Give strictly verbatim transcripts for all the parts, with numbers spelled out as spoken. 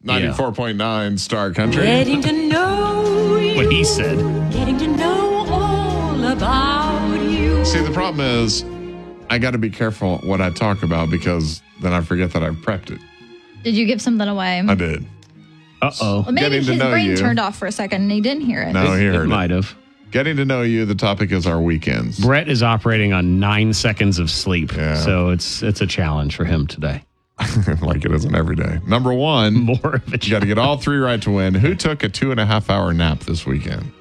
ninety-four point nine Star Country. Getting to know you. What he said. Getting to know all about you. See, the problem is I got to be careful what I talk about because then I forget that I prepped it. Did you give something away? I did. Uh-oh. Well, maybe Getting to his know brain you. turned off for a second and he didn't hear it. No, he It heard it. might have. Getting to know you, the topic is our weekends. Brett is operating on nine seconds of sleep. Yeah. So it's it's a challenge for him today. Like it isn't every day. Number one, More of a you got to challenge. get all three right to win. Who took a two and a half hour nap this weekend?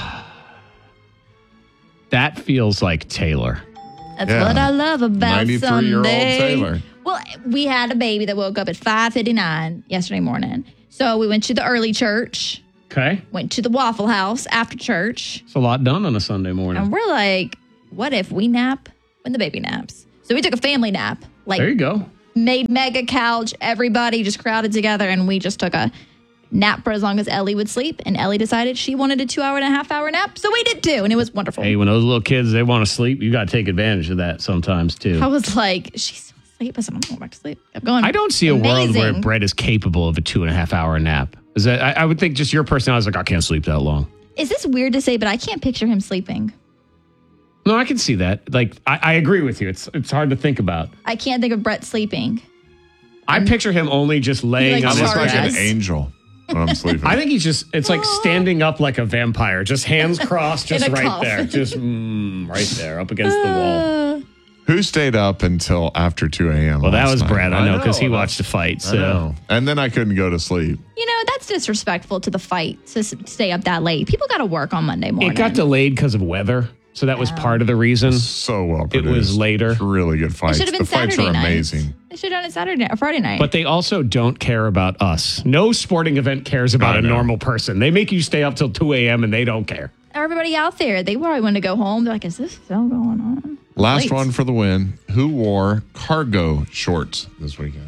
That feels like Taylor. That's Yeah. what I love about ninety-three-year-old Sunday. Taylor. Well, we had a baby that woke up at five fifty-nine yesterday morning. So we went to the early church, Okay. went to the Waffle House after church, It's a lot done on a Sunday morning. and we're like, what if we nap when the baby naps? So we took a family nap, like There you go. made mega couch, everybody just crowded together, and we just took a nap for as long as Ellie would sleep. And Ellie decided she wanted a two hour and a half hour nap, so we did too, and it was wonderful. Hey, when those little kids, they want to sleep, you got to take advantage of that sometimes too. I was like, she's still asleep. I said, I'm going back to sleep. I'm going. I don't see a world where Amazing. Brett is capable of a two and a half hour nap. Is that? I, I would think just your personality is like, I can't sleep that long. Is this weird to say, but I can't picture him sleeping. No, I can see that. Like, I, I agree with you. It's it's hard to think about. I can't think of Brett sleeping. I picture him only just laying like on I his look like Charles. an angel when I'm sleeping. I think he's just, it's like standing up like a vampire, just hands crossed, just In a right cuff. there. Just mm, right there, up against the wall. Uh, Who stayed up until after two a.m.? Well, that last was night? Brett, I know, because he I watched the fight. I So know. And then I couldn't go to sleep. you know, that's disrespectful to the fight to s- stay up that late. People got to work on Monday morning. it got delayed because of weather. So that was part of the reason. So well produced. was later. It's really good It fights. should have been The fights Saturday are night. amazing. They should have done it Saturday or Friday night. But they also don't care about us. No sporting event cares about I a know. normal person. They make you stay up till two a.m. and they don't care. everybody out there, they probably want to go home. They're like, is this still going on? Last Late. one for the win. Who wore cargo shorts this weekend?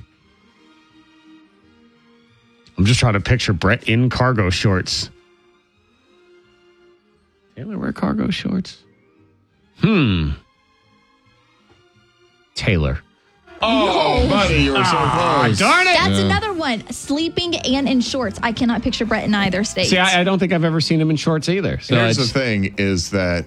I'm just trying to picture Brett in cargo shorts. Taylor wear cargo shorts? Hmm. Taylor. Oh, buddy, you were so close. Darn it. That's Yeah. another one. Sleeping and in shorts. I cannot picture Brett in either state. See, I, I don't think I've ever seen him in shorts either. So Here's the it's- thing is that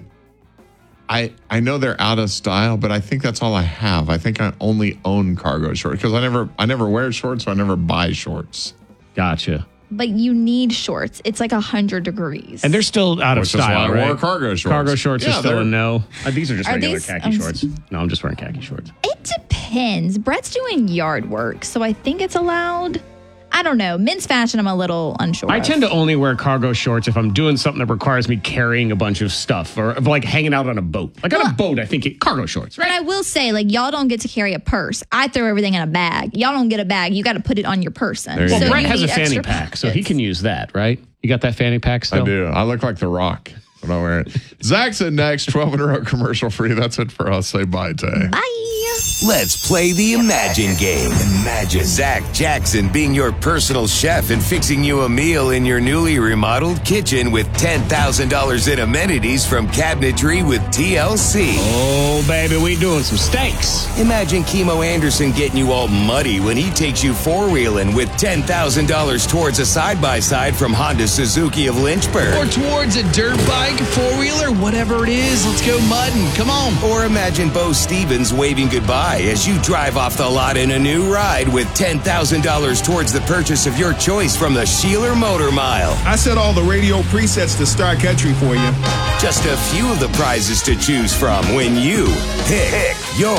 I I know they're out of style, but I think that's all I have. I think I only own cargo shorts because I never I never wear shorts, so I never buy shorts. Gotcha. But you need shorts. It's like one hundred degrees. And they're still out of Which is why style, I right? wore cargo shorts. Cargo shorts Yeah, are still they're- a no. Uh, these are just Are regular these- khaki I'm- shorts. No, I'm just wearing khaki shorts. It depends. Brett's doing yard work, so I think it's allowed. I don't know. Men's fashion, I'm a little unsure. I of. tend to only wear cargo shorts if I'm doing something that requires me carrying a bunch of stuff or like hanging out on a boat. Like on a Well- boat, I think it, cargo shorts, And right? I will say, like, y'all don't get to carry a purse. I throw everything in a bag. Y'all don't get a bag. You got to put it on your person. There you Well, go. Brett you has a need fanny extra pack, so he pockets. can use that, right? You got that fanny pack still? I do. I look like The Rock when I wear it. Zach's at next, twelve in a row commercial free. That's it for us. Say bye, Tay. Bye. Let's play the Imagine game. Imagine Zach Jackson being your personal chef and fixing you a meal in your newly remodeled kitchen with ten thousand dollars in amenities from Cabinetry with T L C. Oh, baby, we doing some steaks. Imagine Chemo Anderson getting you all muddy when he takes you four-wheeling with ten thousand dollars towards a side-by-side from Honda Suzuki of Lynchburg. Or towards a dirt bike, four-wheeler, whatever it is. Let's go mudding. Come on. Or imagine Bo Stevens waving goodbye as you drive off the lot in a new ride with ten thousand dollars towards the purchase of your choice from the Sheeler Motor Mile. I set all the radio presets to Star Country for you. Just a few of the prizes to choose from when you pick, your,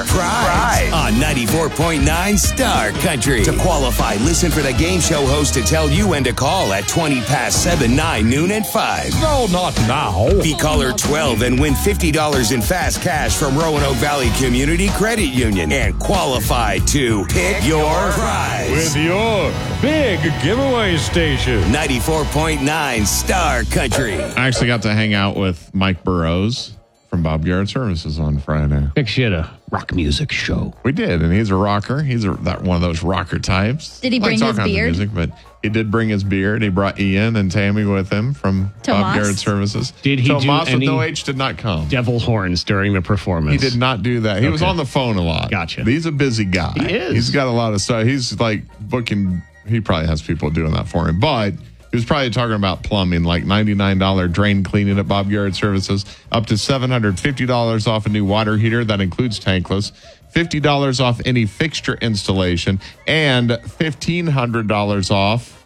prize, on ninety-four point nine Star Country. To qualify, listen for the game show host to tell you when to call at twenty past seven, nine, noon, and five. No, not now. Be caller twelve and win fifty dollars in fast cash from Roanoke Valley Community Credit Union and qualify to pick your prize. your big giveaway station. ninety-four point nine Star Country. I actually got to hang out with Mike Burrows from Bob Garrett Services on Friday. Big shit, a rock music show. We did, and he's a rocker. He's a, that one of those rocker types. Did he Likes bring all his kinds of beard? Music, but he did bring his beard. He brought Ian and Tammy with him from Bob Tomas? Garrett Services. Did he do Tomas with any- no H did not come. Devil horns during the performance. He did not do that. He was Okay. on the phone a lot. Gotcha. He's a busy guy. He is. He's got a lot of stuff. He's like booking he probably has people doing that for him. But he was probably talking about plumbing, like ninety-nine dollars drain cleaning at Bob Garrett Services, up to seven hundred fifty dollars off a new water heater. That includes tankless. fifty dollars off any fixture installation, and fifteen hundred dollars off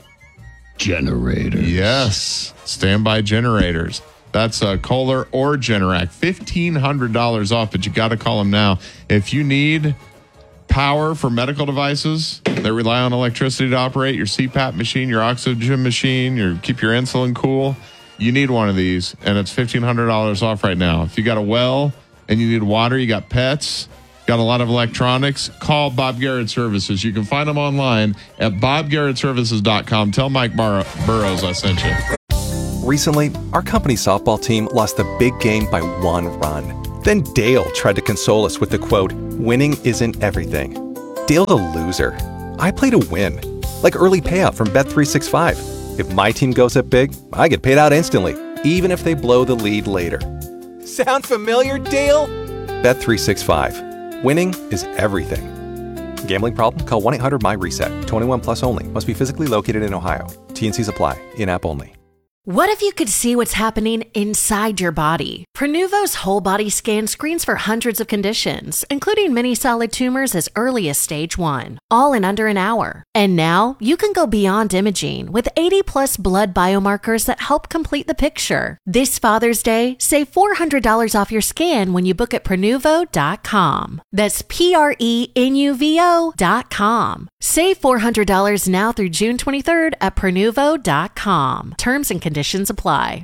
generators. Yes, standby generators. That's uh, Kohler or Generac. fifteen hundred dollars off, but you got to call them now. If you need power for medical devices that rely on electricity to operate, your C PAP machine, your oxygen machine, your keep your insulin cool, you need one of these, and it's fifteen hundred dollars off right now. If you got a well and you need water, you got pets, got a lot of electronics, call Bob Garrett Services. You can find them online at bob garrett services dot com. Tell Mike Bur- Burrows I sent you. Recently, our company softball team lost the big game by one run. Then Dale tried to console us with the quote, "Winning isn't everything." Dale's a loser. I play to win. Like early payout from Bet three sixty-five. If my team goes up big, I get paid out instantly, even if they blow the lead later. Sound familiar, Dale? Bet three sixty-five. Winning is everything. Gambling problem? Call one eight hundred M Y reset. twenty-one plus only. Must be physically located in Ohio. T N Cs apply. In-app only. What if you could see what's happening inside your body? Prenuvo's whole body scan screens for hundreds of conditions, including many solid tumors as early as stage one, all in under an hour. And now you can go beyond imaging with eighty plus blood biomarkers that help complete the picture. This Father's Day, save four hundred dollars off your scan when you book at prenuvo dot com. That's P R E N U V O dot com. Save four hundred dollars now through June twenty-third at prenuvo dot com. Terms and conditions apply.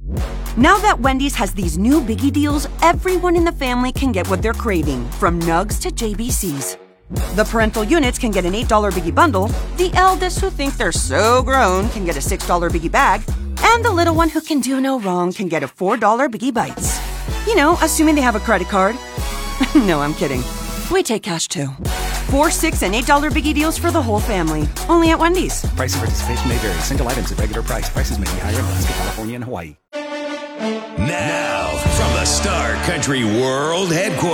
Now that Wendy's has these new biggie deals, everyone in the family can get what they're craving, from nugs to J B Cs. The parental units can get an eight dollar biggie bundle, the eldest who think they're so grown can get a six dollar biggie bag, and the little one who can do no wrong can get a four dollar biggie bites. You know, assuming they have a credit card. No, I'm kidding. We take cash too. Four, six, and eight dollar biggie deals for the whole family. Only at Wendy's. Price and participation may vary. Single items at regular price. Prices may be higher in Alaska, California, and Hawaii. Now, from the Star Country World Headquarters.